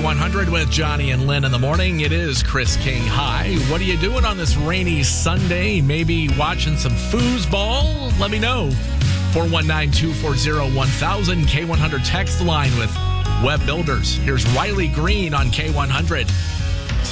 K100 with Johnny and Lynn in the morning. It is Chris King. Hi. What are you doing on this rainy Sunday? Maybe watching some foosball? Let me know. 419-240-1000 K100 text line with Web Builders. Here's Riley Green on K100.